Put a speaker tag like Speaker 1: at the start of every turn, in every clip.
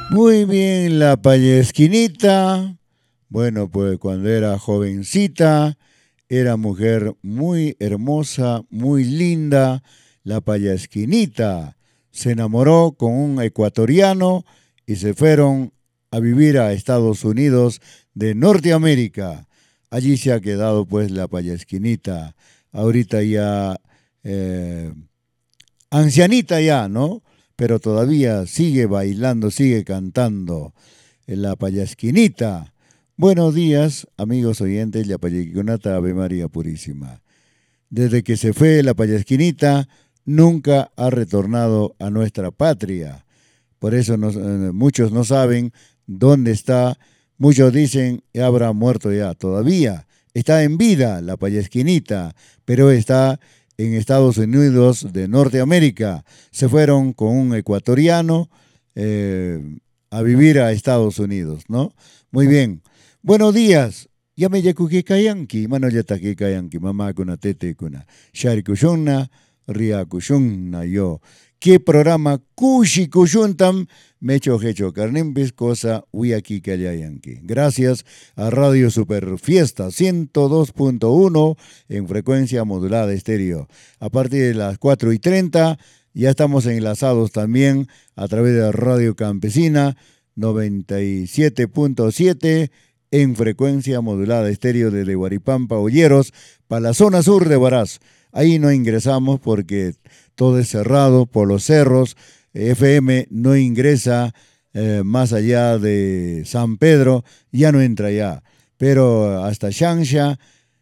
Speaker 1: Muy bien, la Payesquinita. Bueno, pues cuando era jovencita, era mujer muy hermosa, muy linda. La Payesquinita se enamoró con un ecuatoriano y se fueron a vivir a Estados Unidos de Norteamérica. Allí se ha quedado pues la Payesquinita. Ahorita ya eh, ancianita ya, ¿no? Pero todavía sigue bailando, sigue cantando en la payasquinita. Buenos días, amigos oyentes, la payasquinata Ave María Purísima. Desde que se fue la payasquinita, nunca ha retornado a nuestra patria. Por eso muchos no saben dónde está. Muchos dicen que habrá muerto ya. Todavía está en vida la payasquinita, pero está en Estados Unidos de Norteamérica. Se fueron con un ecuatoriano eh, a vivir a Estados Unidos, ¿no? Muy bien. Buenos días. Ya me yakuki kayanki, mano ya taki kayanki, mamá kuna tete kuna. Shari kushunna, ria kushunna yo. ¿Qué programa kushi kushuntam mecho hecho carnimpis cosa aquí kayayanki? Gracias a Radio Super Fiesta 102.1 en frecuencia modulada estéreo. A partir de las 4:30 ya estamos enlazados también a través de Radio Campesina 97.7 en frecuencia modulada estéreo desde Huaripampa, Olleros, para la zona sur de Huaraz. Ahí no ingresamos porque todo es cerrado por los cerros. FM no ingresa más allá de San Pedro, ya no entra ya. Pero hasta Xanxa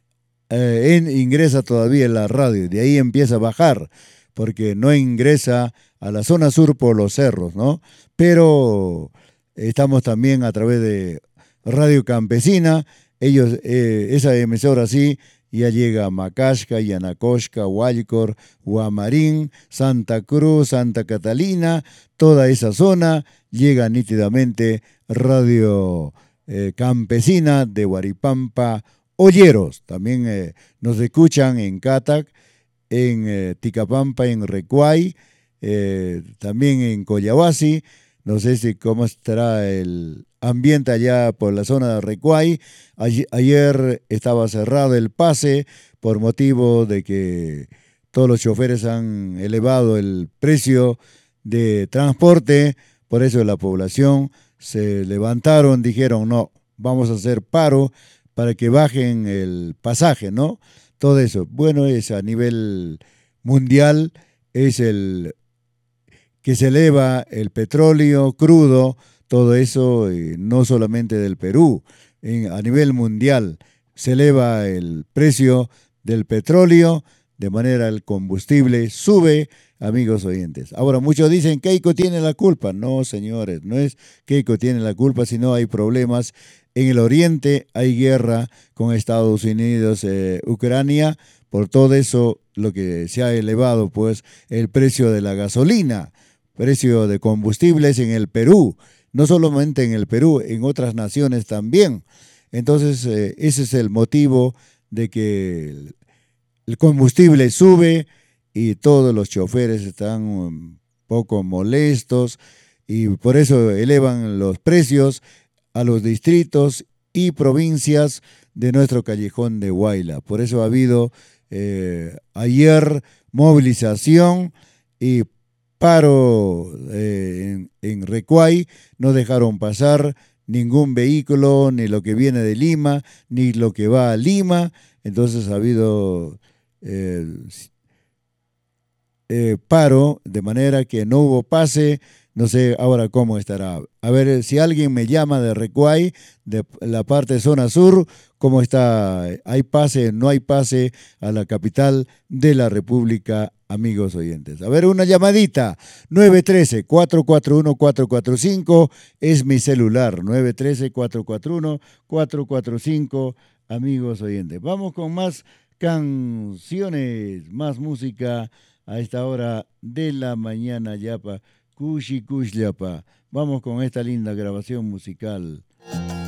Speaker 1: ingresa todavía en la radio, de ahí empieza a bajar, porque no ingresa a la zona sur por los cerros, ¿no? Pero estamos también a través de Radio Campesina, ellos, esa emisora sí, ya llega a Macasca, Yanacocha, Huaycor, Huamarín, Santa Cruz, Santa Catalina, toda esa zona, llega nítidamente Radio Campesina de Huaripampa, Olleros. También nos escuchan en Catac, en Ticapampa, en Recuay, también en Coyahuasi. No sé si cómo estará el ambiente allá por la zona de Recuay. Ayer estaba cerrado el pase por motivo de que todos los choferes han elevado el precio de transporte, por eso la población se levantaron, dijeron no, vamos a hacer paro para que bajen el pasaje, ¿no? Todo eso. Bueno, es a nivel mundial, es el que se eleva el petróleo crudo, todo eso, no solamente del Perú, a nivel mundial se eleva el precio del petróleo, de manera el combustible sube, amigos oyentes. Ahora, muchos dicen que Keiko tiene la culpa. No, señores, no es Keiko tiene la culpa, sino hay problemas en el oriente, hay guerra con Estados Unidos, Ucrania, por todo eso lo que se ha elevado, pues, el precio de la gasolina, precio de combustibles en el Perú, no solamente en el Perú, en otras naciones también. Entonces, ese es el motivo de que el combustible sube y todos los choferes están un poco molestos y por eso elevan los precios a los distritos y provincias de nuestro callejón de Huayla. Por eso ha habido ayer movilización y paro en Recuay, no dejaron pasar ningún vehículo, ni lo que viene de Lima, ni lo que va a Lima, entonces ha habido eh, paro, de manera que no hubo pase, no sé ahora cómo estará. A ver, si alguien me llama de Recuay, de la parte zona sur, ¿cómo está? ¿Hay pase? ¿No hay pase a la capital de la República, amigos oyentes? A ver, una llamadita, 913-441-445 es mi celular, 913-441-445, amigos oyentes. Vamos con más canciones, más música a esta hora de la mañana, yapa, cushi kush yapa. Vamos con esta linda grabación musical.